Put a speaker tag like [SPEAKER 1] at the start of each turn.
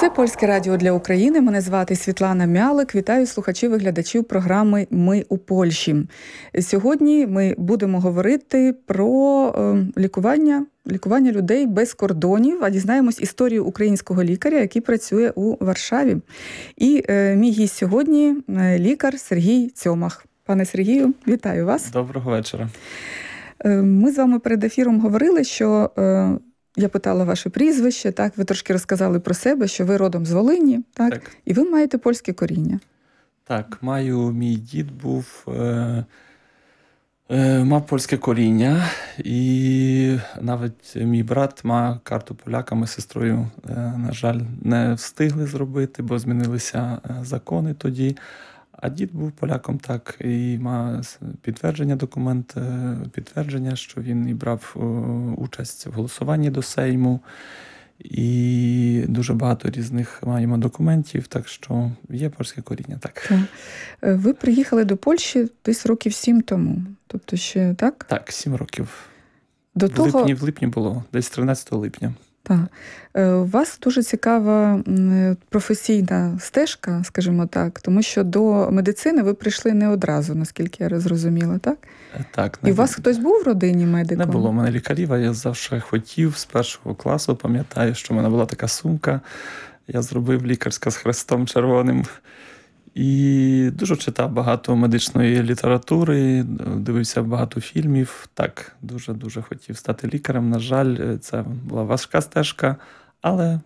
[SPEAKER 1] Це Польське радіо для України. Мене звати Світлана Мялик. Вітаю слухачів і глядачів програми «Ми у Польщі». Сьогодні ми будемо говорити про лікування людей без кордонів, а дізнаємось історію українського лікаря, який працює у Варшаві. І мій гість сьогодні – лікар Сергій Цьомах. Пане Сергію, вітаю вас.
[SPEAKER 2] Доброго вечора.
[SPEAKER 1] Ми з вами перед ефіром говорили, що я питала ваше прізвище, так, ви трошки розказали про себе, що ви родом з Волині, так? І ви маєте польське коріння.
[SPEAKER 2] Так, мій дід мав польське коріння, і навіть мій брат має карту поляка, ми з сестрою, на жаль, не встигли зробити, бо змінилися закони тоді. А дід був поляком, так, і має підтвердження, що він і брав участь в голосуванні до Сейму, і дуже багато різних маємо документів, так що є польське коріння, так.
[SPEAKER 1] Ви приїхали до Польщі десь років 7 тому, тобто ще, так?
[SPEAKER 2] Так, 7 років. В липні було, десь 13 липня.
[SPEAKER 1] Так. У вас дуже цікава професійна стежка, скажімо так, тому що до медицини ви прийшли не одразу, наскільки я зрозуміла, так?
[SPEAKER 2] Так.
[SPEAKER 1] І у вас хтось був в родині медиком?
[SPEAKER 2] Не було в мене лікарів, а я завжди хотів з першого класу, пам'ятаю, що в мене була така сумка, я зробив лікарська з хрестом червоним. І дуже читав багато медичної літератури, дивився багато фільмів. Так, дуже-дуже хотів стати лікарем. На жаль, це була важка стежка, але